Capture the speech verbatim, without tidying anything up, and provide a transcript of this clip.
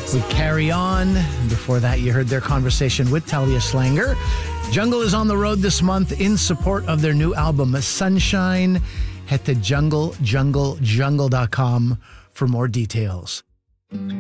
We carry on. Before that, you heard their conversation with Talia Schlanger. Jungle is on the road this month in support of their new album, Sunshine. Head to jungle jungle jungle dot com for more details.